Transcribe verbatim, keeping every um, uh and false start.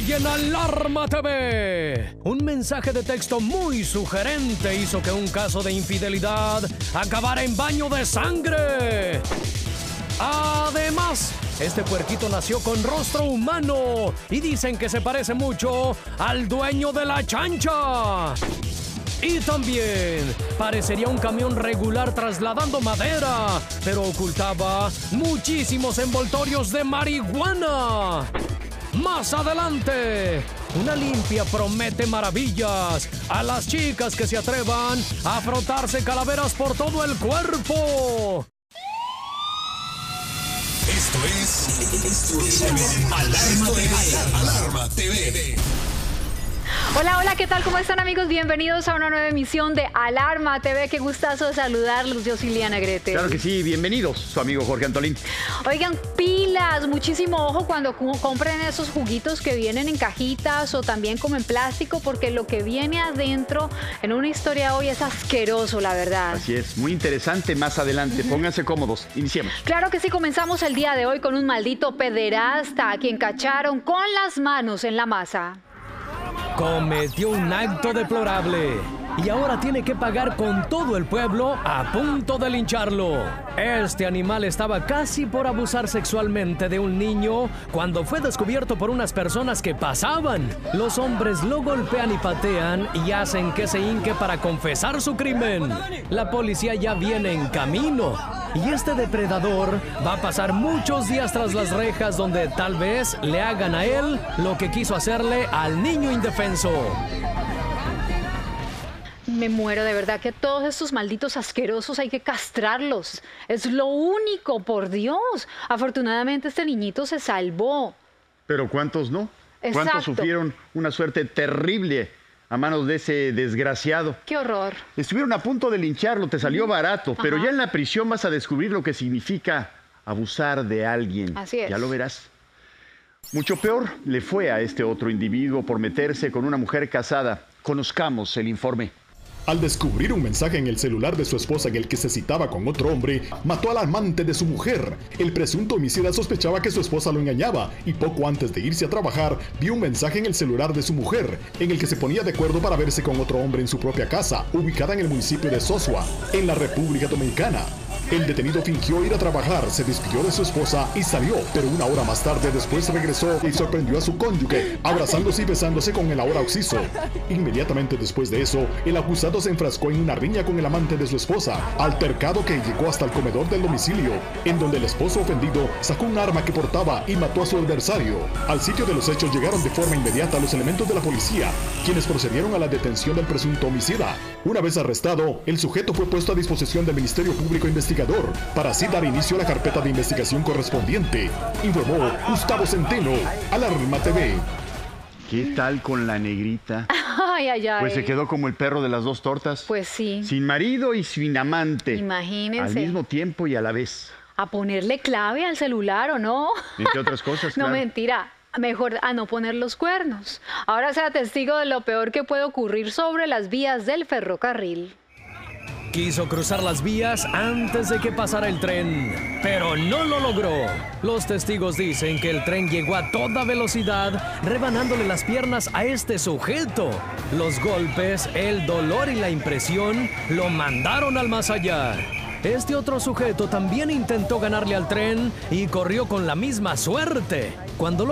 Hoy en Alarma T V, un mensaje de texto muy sugerente hizo que un caso de infidelidad acabara en baño de sangre. Además, este puerquito nació con rostro humano y dicen que se parece mucho al dueño de la chancha. Y también parecería un camión regular trasladando madera, pero ocultaba muchísimos envoltorios de marihuana. Más adelante, una limpia promete maravillas a las chicas que se atrevan a frotarse calaveras por todo el cuerpo. Esto es, esto es Alarma T V. Alarma T V. Hola, hola, ¿qué tal? ¿Cómo están, amigos? Bienvenidos a una nueva emisión de Alarma T V. Qué gustazo de saludarlos. Yo soy Liana Grete. Claro que sí, bienvenidos, su amigo Jorge Antolín. Oigan, pilas, muchísimo ojo cuando compren esos juguitos que vienen en cajitas o también como en plástico, porque lo que viene adentro en una historia hoy es asqueroso, la verdad. Así es, muy interesante más adelante. Uh-huh. Pónganse cómodos, iniciemos. Claro que sí, comenzamos el día de hoy con un maldito pederasta a quien cacharon con las manos en la masa. Cometió un acto deplorable y ahora tiene que pagar con todo el pueblo a punto de lincharlo. Este animal estaba casi por abusar sexualmente de un niño cuando fue descubierto por unas personas que pasaban. Los hombres lo golpean y patean y hacen que se hinque para confesar su crimen. La policía ya viene en camino y este depredador va a pasar muchos días tras las rejas, donde tal vez le hagan a él lo que quiso hacerle al niño indefenso. Me muero, de verdad que todos estos malditos asquerosos hay que castrarlos. Es lo único, por Dios. Afortunadamente este niñito se salvó. Pero ¿cuántos no? Exacto. ¿Cuántos sufrieron una suerte terrible a manos de ese desgraciado? ¡Qué horror! Estuvieron a punto de lincharlo, te salió barato, Ajá. pero ya en la prisión vas a descubrir lo que significa abusar de alguien. Así es. Ya lo verás. Mucho peor le fue a este otro individuo por meterse con una mujer casada. Conozcamos el informe. Al descubrir un mensaje en el celular de su esposa en el que se citaba con otro hombre, mató al amante de su mujer. El presunto homicida sospechaba que su esposa lo engañaba y poco antes de irse a trabajar, vio un mensaje en el celular de su mujer en el que se ponía de acuerdo para verse con otro hombre en su propia casa, ubicada en el municipio de Sosua, en la República Dominicana. El detenido fingió ir a trabajar, se despidió de su esposa y salió, pero una hora más tarde después regresó y sorprendió a su cónyuge, abrazándose y besándose con el ahora occiso. Inmediatamente después de eso, el acusado se enfrascó en una riña con el amante de su esposa, altercado que llegó hasta el comedor del domicilio, en donde el esposo ofendido sacó un arma que portaba y mató a su adversario. Al sitio de los hechos llegaron de forma inmediata los elementos de la policía, quienes procedieron a la detención del presunto homicida. Una vez arrestado, el sujeto fue puesto a disposición del Ministerio Público Investigador para así dar inicio a la carpeta de investigación correspondiente. Informó Gustavo Centeno, Alarma T V. ¿Qué tal con la negrita? Ay, ay, ay. Pues se quedó como el perro de las dos tortas. Pues sí. Sin marido y sin amante. Imagínense. Al mismo tiempo y a la vez. A ponerle clave al celular, ¿o no? Entre otras cosas, No, claro. mentira. Mejor a no poner los cuernos. Ahora sea testigo de lo peor que puede ocurrir sobre las vías del ferrocarril. Quiso cruzar las vías antes de que pasara el tren, pero no lo logró. Los testigos dicen que el tren llegó a toda velocidad, rebanándole las piernas a este sujeto. Los golpes, el dolor y la impresión lo mandaron al más allá. Este otro sujeto también intentó ganarle al tren y corrió con la misma suerte. Cuando lo